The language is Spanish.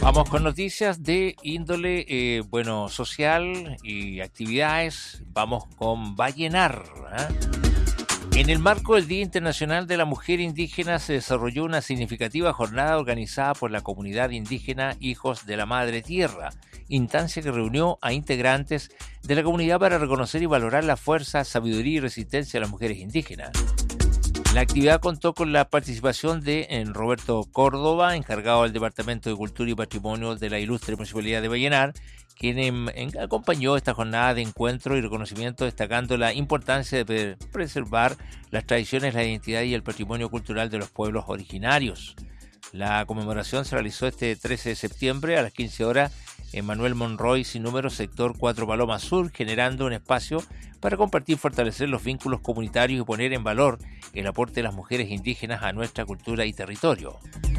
Vamos con noticias de índole, social y actividades. Vamos con Vallenar. En el marco del Día Internacional de la Mujer Indígena se desarrolló una significativa jornada organizada por la comunidad indígena Hijos de la Madre Tierra, instancia que reunió a integrantes de la comunidad para reconocer y valorar la fuerza, sabiduría y resistencia de las mujeres indígenas. La actividad contó con la participación de Roberto Córdoba, encargado del Departamento de Cultura y Patrimonio de la Ilustre Municipalidad de Vallenar, quien acompañó esta jornada de encuentro y reconocimiento, destacando la importancia de preservar las tradiciones, la identidad y el patrimonio cultural de los pueblos originarios. La conmemoración se realizó este 13 de septiembre a las 15 horas en Manuel Monroy, sin número, sector 4 Palomas Sur, generando un espacio para compartir y fortalecer los vínculos comunitarios y poner en valor el aporte de las mujeres indígenas a nuestra cultura y territorio.